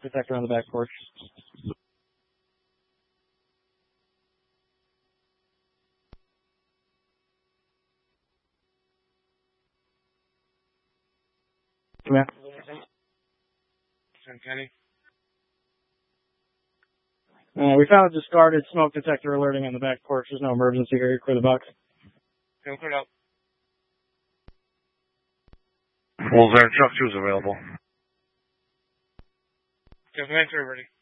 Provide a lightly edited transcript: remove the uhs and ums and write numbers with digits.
detector on the back porch. Come here. Kenny. We found a discarded smoke detector alerting on the back porch. There's no emergency here. Clear the box. Okay, clear it out. Well, there truck 2's available. Okay, command 3 ready.